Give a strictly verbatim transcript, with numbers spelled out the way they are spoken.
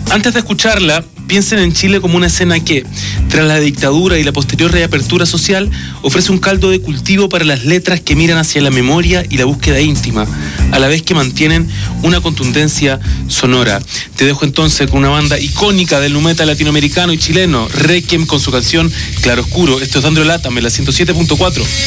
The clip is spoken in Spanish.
Antes de escucharla, piensen en Chile como una escena que, tras la dictadura y la posterior reapertura social, ofrece un caldo de cultivo para las letras que miran hacia la memoria y la búsqueda íntima, a la vez que mantienen una contundencia sonora. Te dejo entonces con una banda icónica del nu metal latinoamericano y chileno, Requiem, con su canción Claroscuro. Esto es Dando Lata, en la ciento siete punto cuatro.